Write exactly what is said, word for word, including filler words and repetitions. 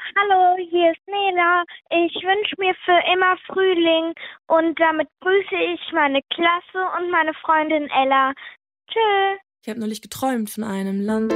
Hallo, hier ist Nela. Ich wünsche mir für immer Frühling und damit grüße ich meine Klasse und meine Freundin Ella. Tschö. Ich habe neulich geträumt von einem Land